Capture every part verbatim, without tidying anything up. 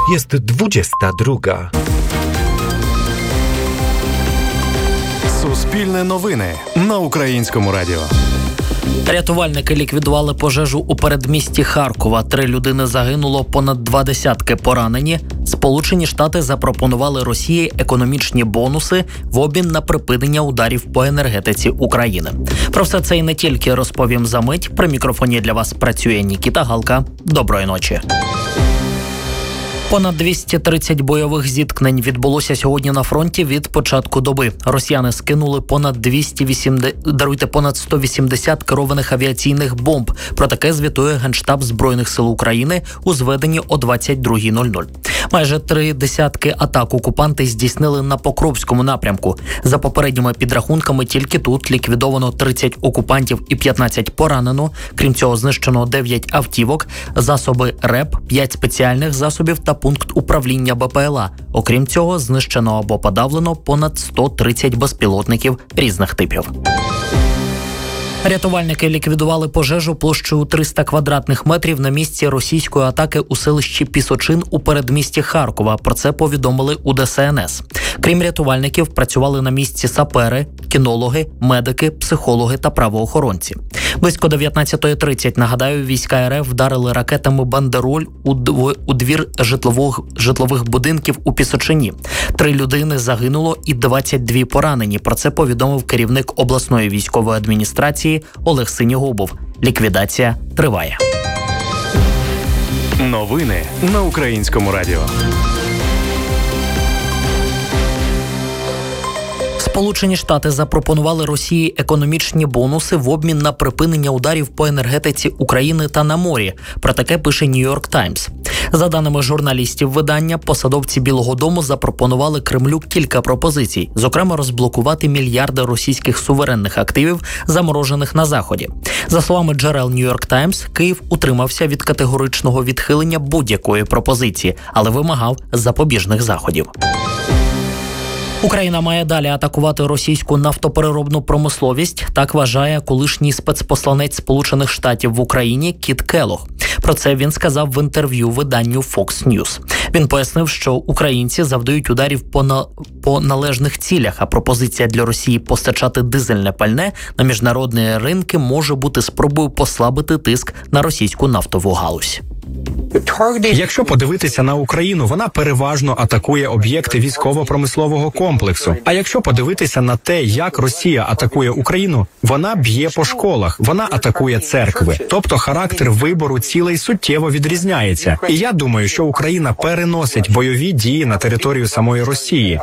Jest dwudziesta druga. Суспільне новини на Українському радіо. Рятувальники ліквідували пожежу у передмісті Харкова. Три людини загинуло, понад два десятки поранені. Сполучені Штати запропонували Росії економічні бонуси в обмін на припинення ударів по енергетиці України. Про все це і не тільки розповім за мить. При мікрофоні для вас працює Нікіта Галка. Доброї ночі. Понад двісті тридцять бойових зіткнень відбулося сьогодні на фронті від початку доби. Росіяни скинули понад двісті вісімдесят, даруйте, понад сто вісімдесят керованих авіаційних бомб. Про таке звітує Генштаб Збройних сил України у зведенні о двадцять друга нуль нуль. Майже три десятки атак окупанти здійснили на Покровському напрямку. За попередніми підрахунками, тільки тут ліквідовано тридцять окупантів і п'ятнадцять поранено. Крім цього, знищено дев'ять автівок, засоби РЕП, п'ять спеціальних засобів та пункт управління БПЛА. Окрім цього, знищено або подавлено понад сто тридцять безпілотників різних типів. Рятувальники ліквідували пожежу площею триста квадратних метрів на місці російської атаки у селищі Пісочин у передмісті Харкова. Про це повідомили у Де Ес Ен Ес. Крім рятувальників, працювали на місці сапери, кінологи, медики, психологи та правоохоронці. Близько дев'ятнадцята тридцять, нагадаю, війська Ер Еф вдарили ракетами бандероль у, дв... у двір житлових... житлових будинків у Пісочині. Три людини загинуло і двадцять дві поранені. Про це повідомив керівник обласної військової адміністрації Олег Синігубов. Ліквідація триває. Новини на Українському радіо. Сполучені Штати запропонували Росії економічні бонуси в обмін на припинення ударів по енергетиці України та на морі. Про таке пише Нью-Йорк Таймс. За даними журналістів видання, посадовці Білого дому запропонували Кремлю кілька пропозицій, зокрема розблокувати мільярди російських суверенних активів, заморожених на Заході. За словами джерел Нью-Йорк Таймс, Київ утримався від категоричного відхилення будь-якої пропозиції, але вимагав запобіжних заходів. Україна має далі атакувати російську нафтопереробну промисловість, так вважає колишній спецпосланець Сполучених Штатів в Україні Кіт Келлог. Про це він сказав в інтерв'ю виданню Fox News. Він пояснив, що українці завдають ударів по, на... по належних цілях, а пропозиція для Росії постачати дизельне пальне на міжнародні ринки може бути спробою послабити тиск на російську нафтову галузь. Якщо подивитися на Україну, вона переважно атакує об'єкти військово-промислового комплексу. А якщо подивитися на те, як Росія атакує Україну, вона б'є по школах, вона атакує церкви. Тобто характер вибору цілей суттєво відрізняється. І я думаю, що Україна переносить бойові дії на територію самої Росії.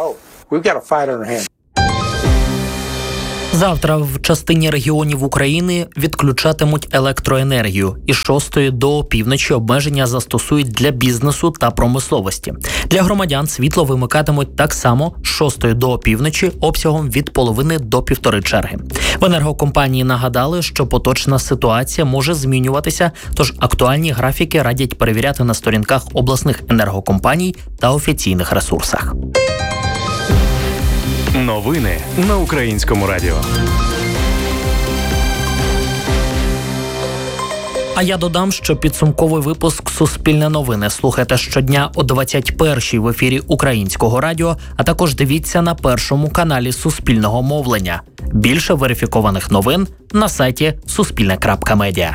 Завтра в частині регіонів України відключатимуть електроенергію. Із шостої до півночі обмеження застосують для бізнесу та промисловості. Для громадян світло вимикатимуть так само з шостої до півночі обсягом від половини до півтори черги. В енергокомпанії нагадали, що поточна ситуація може змінюватися, тож актуальні графіки радять перевіряти на сторінках обласних енергокомпаній та офіційних ресурсах. Новини на Українському радіо. А я додам, що підсумковий випуск «Суспільне новини» слухайте щодня о двадцять першій в ефірі Українського радіо, а також дивіться на першому каналі Суспільного мовлення. Більше верифікованих новин на сайті суспільне крапка медіа.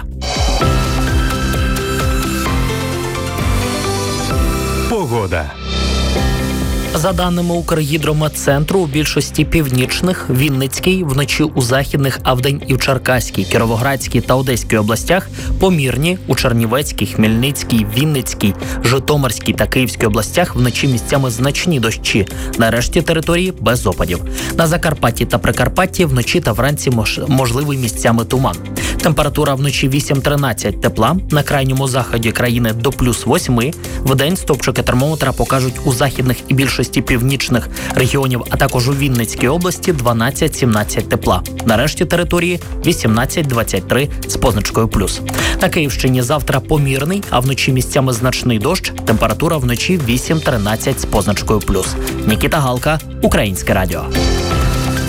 Погода. За даними Укргідрометцентру, у більшості північних, Вінницькій, вночі у Західних, а вдень і в Черкаській, Кіровоградській та Одеській областях помірні, у Чернівецькій, Хмельницькій, Вінницькій, Житомирській та Київській областях вночі місцями значні дощі. На решті території без опадів. На Закарпатті та Прикарпатті вночі та вранці мож... можливий місцями туман. Температура вночі вісім-тринадцять тепла, на крайньому заході країни до плюс восьми. Вдень стовпчики термометра покажуть у західних і більшості північних регіонів, а також у Вінницькій області дванадцять-сімнадцять тепла. На решті території вісімнадцять-двадцять три з позначкою плюс. На Київщині завтра помірний, а вночі місцями значний дощ. Температура вночі вісім-тринадцять з позначкою плюс. Нікіта Галка, Українське радіо.